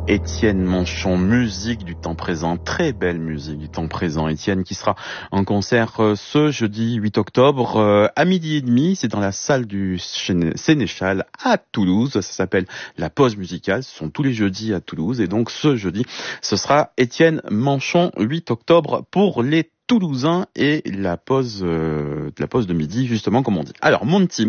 Étienne Manchon, musique du temps présent, très belle musique du temps présent. Étienne qui sera en concert ce jeudi 8 octobre à 12h30. C'est dans la salle du Sénéchal à Toulouse. Ça s'appelle La Pause Musicale. Ce sont tous les jeudis à Toulouse. Et donc ce jeudi, ce sera Étienne Manchon, 8 octobre pour les Toulousain et la pause de midi, justement, comme on dit. Alors, Monty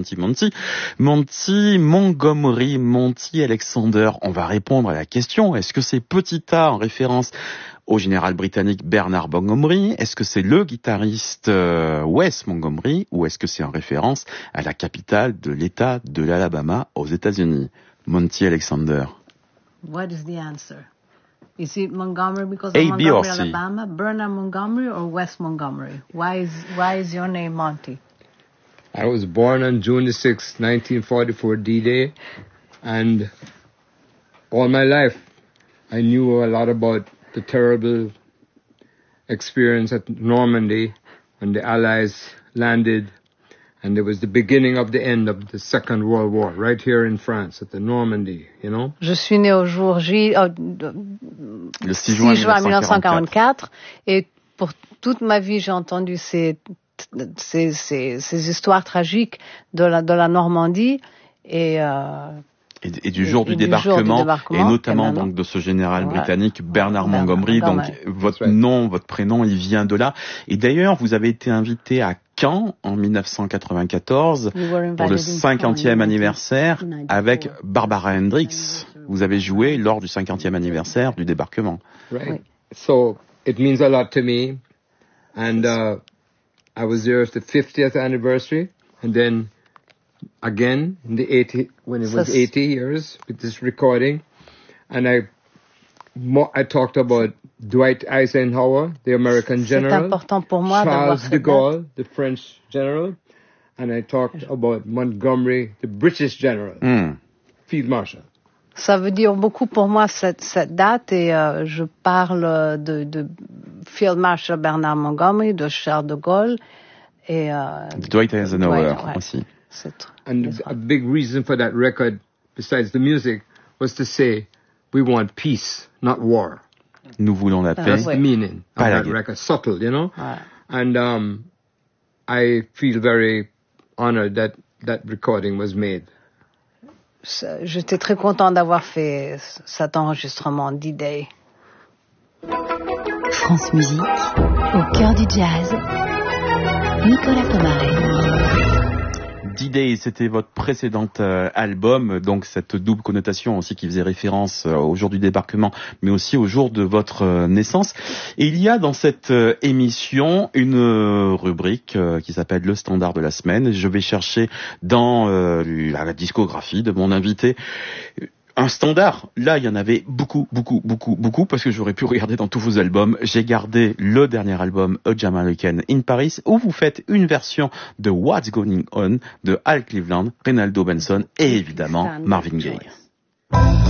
Montgomery, Monty Alexander, on va répondre à la question, est-ce que c'est Petit A en référence au général britannique Bernard Montgomery? Est-ce que c'est le guitariste Wes Montgomery? Ou est-ce que c'est en référence à la capitale de l'État de l'Alabama aux États-Unis? Monty Alexander. What is the answer? Is it Montgomery because of A, B, Montgomery, or C? Alabama, Bernard Montgomery, or West Montgomery? Why is your name Monty? I was born on June the 6th, 1944, D-Day, and all my life I knew a lot about the terrible experience at Normandy when the Allies landed, and it was the beginning of the end of the Second World War, right here in France, at the Normandy, you know? Je suis né au jour J, le 6 juin 1944, et pour toute ma vie, j'ai entendu ces histoires tragiques de la Normandie, et du jour du débarquement, et notamment donc de ce général britannique Bernard Montgomery. Donc votre nom, votre prénom, il vient de là. Et d'ailleurs, vous avez été invité à Caen en 1994 pour le 50e anniversaire avec Barbara Hendricks. Vous avez joué lors du 50e anniversaire du débarquement. Right. So it means a lot to me, and I was there at the 50th anniversary, and then again in the 80 years with this recording, and I talked about Dwight Eisenhower, the American general, Charles de Gaulle, the French general, and I talked about Montgomery, the British general, Field Marshal. Ça veut dire beaucoup pour moi cette date, et je parle de Field Marshal Bernard Montgomery, de Charles de Gaulle, et Dwight Eisenhower aussi. And a big reason for that record, besides the music, was to say, we want peace, not war. Nous voulons la paix. That's the meaning of that record. Subtle, you know? And I feel very honored that recording was made. J'étais très content d'avoir fait cet enregistrement D-Day. France Musique, au cœur du jazz, Nicolas Pomaret. D-Day, c'était votre précédent album, donc cette double connotation aussi qui faisait référence au jour du débarquement, mais aussi au jour de votre naissance. Et il y a dans cette émission une rubrique qui s'appelle Le Standard de la semaine. Je vais chercher dans la discographie de mon invité un standard. Là, il y en avait beaucoup, parce que j'aurais pu regarder dans tous vos albums. J'ai gardé le dernier album, A Jamaican in Paris, où vous faites une version de What's Going On de Al Cleveland, Reynaldo Benson et évidemment Marvin Gaye.